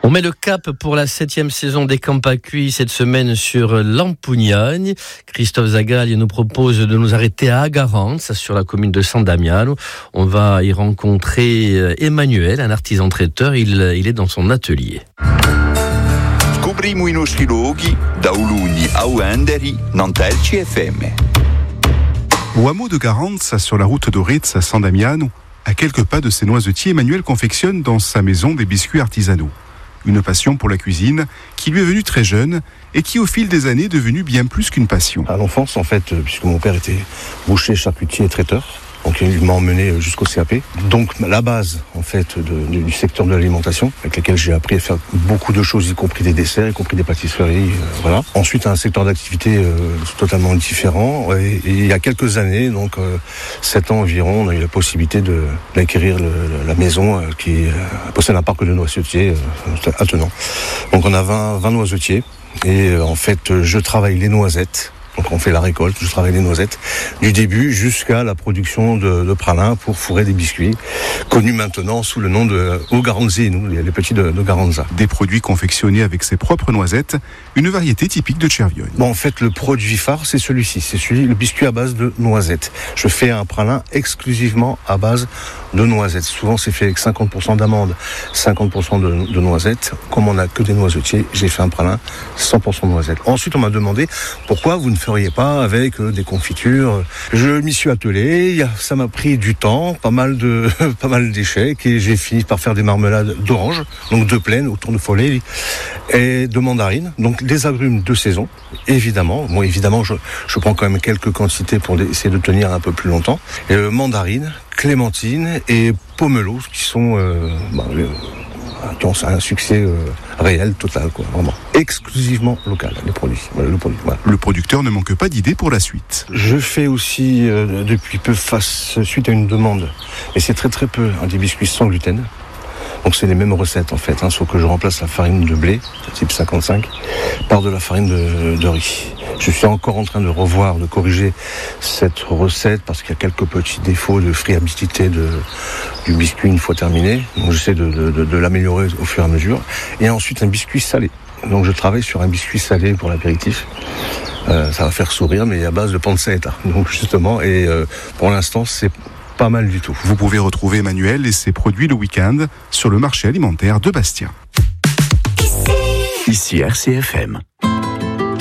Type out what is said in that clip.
On met le cap pour la 7e saison des Camps à Cuits cette semaine sur l'Ampugnagne. Christophe Zagaglia nous propose de nous arrêter à Agarance, sur la commune de San Damiano. On va y rencontrer Emmanuel, un artisan traiteur. Il est dans son atelier. Scopriamo i nostri luoghi da Ulugni a Uenderi, Nantelci FM. Au hameau de Garance, sur la route d'Oritz à San Damiano, à quelques pas de ses noisetiers, Emmanuel confectionne dans sa maison des biscuits artisanaux. Une passion pour la cuisine qui lui est venue très jeune et qui au fil des années est devenue bien plus qu'une passion. À l'enfance, en fait, puisque mon père était boucher, charcutier et traiteur, donc il m'a emmené jusqu'au CAP. Donc la base, en fait, du secteur de l'alimentation, avec lequel j'ai appris à faire beaucoup de choses, y compris des desserts, y compris des pâtisseries, voilà. Ensuite, un secteur d'activité totalement différent. Et il y a quelques années, donc 7 ans environ, on a eu la possibilité d'acquérir la maison qui possède un parc de noisetiers attenant. Donc on a 20 noisetiers et en fait, je travaille les noisettes. Donc on fait la récolte, je travaille les noisettes, du début jusqu'à la production de pralins pour fourrer des biscuits, connus maintenant sous le nom de Ogaranzino, les petits de Garanza. Des produits confectionnés avec ses propres noisettes, une variété typique de Cerviogne. Bon, en fait, le produit phare, c'est celui-ci, le biscuit à base de noisettes. Je fais un pralin exclusivement à base de noisettes. Souvent, c'est fait avec 50% d'amandes, 50% de noisettes. Comme on n'a que des noisetiers, j'ai fait un pralin 100% noisettes. Ensuite, on m'a demandé pourquoi vous ne feriez pas avec des confitures. Je m'y suis attelé, ça m'a pris du temps, pas mal d'échecs, et j'ai fini par faire des marmelades d'orange, donc de plaine, au tournefollet, et de mandarines, donc des agrumes de saison, évidemment. Bon, évidemment, je prends quand même quelques quantités pour essayer de tenir un peu plus longtemps. Mandarines, clémentines et pomelos, qui sont qui ont un succès réel, total, quoi, vraiment. Exclusivement local, les produits. Voilà. Le producteur ne manque pas d'idées pour la suite. Je fais aussi, depuis peu, suite à une demande, et c'est très très peu, des biscuits sans gluten. Donc c'est les mêmes recettes en fait, sauf que je remplace la farine de blé, type 55, par de la farine de riz. Je suis encore en train de corriger cette recette parce qu'il y a quelques petits défauts de friabilité du biscuit une fois terminé. Donc j'essaie de l'améliorer au fur et à mesure. Et ensuite un biscuit salé. Donc je travaille sur un biscuit salé pour l'apéritif. Ça va faire sourire, mais à base de pancetta. Donc justement, et pour l'instant c'est pas mal du tout. Vous pouvez retrouver Emmanuel et ses produits le week-end sur le marché alimentaire de Bastia. Ici RCFM.